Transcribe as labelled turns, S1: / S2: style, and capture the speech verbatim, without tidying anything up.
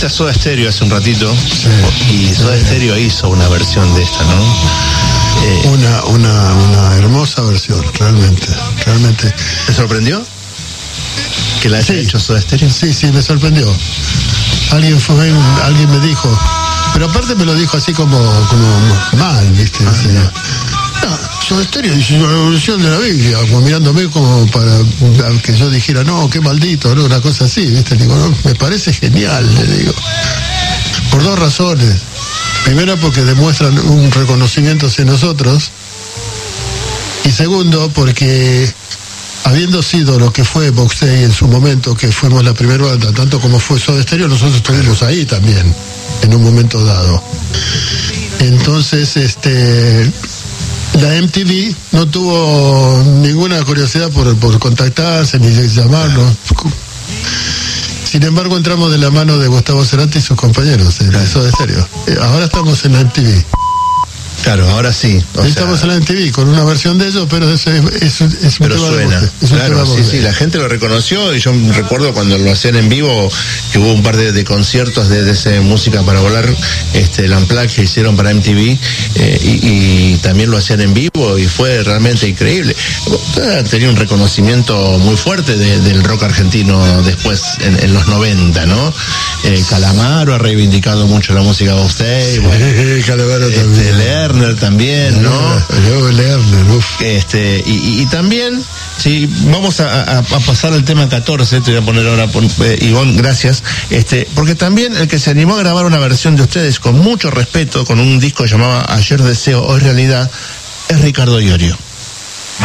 S1: Nombraste a Soda Stereo hace un ratito,
S2: sí,
S1: y Soda
S2: sí.
S1: Stereo hizo una versión de esta, ¿no?
S2: Eh, una, una, una hermosa versión, realmente, realmente.
S1: ¿Te sorprendió que la haya
S2: Sí.
S1: hecho Soda Stereo?
S2: Sí, sí, me sorprendió. Alguien fue, alguien me dijo, pero aparte me lo dijo así como, como mal, ¿viste?
S1: Ah,
S2: Así, no, Soda Stereo hizo una versión de la Biblia, como mirándome como para que yo dijera, no, qué maldito, ¿no? Una cosa así, ¿viste? Le digo, no, me parece genial, le digo. Por dos razones. Primero, porque demuestran un reconocimiento hacia nosotros. Y segundo, porque habiendo sido lo que fue Box Day en su momento, que fuimos la primera banda, tanto como fue Soda Stereo, nosotros estuvimos ahí también, en un momento dado. Entonces, este, la M T V no tuvo ninguna curiosidad por, por contactarse ni llamarnos. Sin embargo, entramos de la mano de Gustavo Cerati y sus compañeros de Soda Stereo. Ahora estamos en la M T V.
S1: Claro, ahora sí. O
S2: Estamos
S1: sea,
S2: en la M T V con una versión de ellos, pero es, es, es, es un
S1: pero
S2: tema
S1: suena.
S2: de es un
S1: Claro,
S2: tema
S1: sí,
S2: de-
S1: sí, la gente lo reconoció y yo recuerdo cuando lo hacían en vivo, que hubo un par de, de conciertos de, de ese Música para Volar, este, el Unplugged que hicieron para M T V, eh, y, y también lo hacían en vivo y fue realmente increíble. Eh, Tenía un reconocimiento muy fuerte de- del rock argentino después, en, en los noventa, ¿no? Eh, Calamaro ha reivindicado mucho la música de usted,
S2: Sí, Calamaro
S1: este,
S2: también.
S1: Lerner también, ¿no?
S2: Luego Lerner, uf.
S1: Este, y, y, y también, sí, vamos a, a, a pasar al tema catorce, te voy a poner ahora, por, eh, Ivonne, gracias, este, porque también el que se animó a grabar una versión de ustedes con mucho respeto, con un disco que llamaba Ayer Deseo, Hoy Realidad, es Ricardo Iorio.